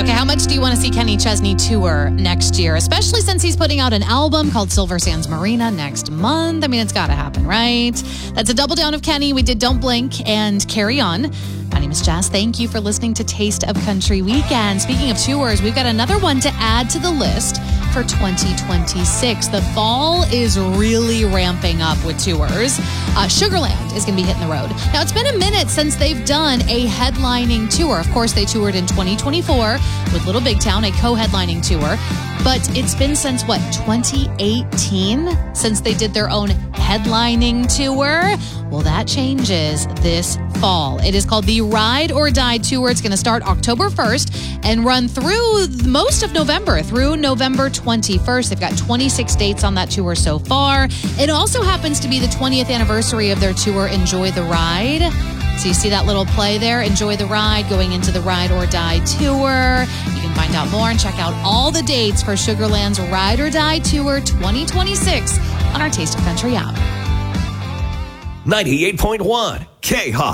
Okay, how much do you want to see Kenny Chesney tour next year? Especially since he's putting out an album called Silver Sands Marina next month. I mean, it's got to happen, right? That's a double down of Kenny. We did Don't Blink and Carry On. My name is Jess. Thank you for listening to Taste of Country Weekend. Speaking of tours, we've got another one to add to the list for 2026. The fall is really ramping up with tours. Sugarland is going to be hitting the road. Now, it's been a minute since they've done a headlining tour. Of course, they toured in 2024 with Little Big Town, a co-headlining tour. But it's been since, 2018 since they did their own headlining tour? Well, that changes this fall. It is called the Ride or Die Tour. It's going to start October 1st and run through most of November, through November 21st. They've got 26 dates on that tour so far. It also happens to be the 20th anniversary of their tour, Enjoy the Ride. So you see that little play there, Enjoy the Ride, going into the Ride or Die Tour. You can find out more and check out all the dates for Sugarland's Ride or Die Tour 2026 on our Taste of Country app. 98.1 K-Hawk.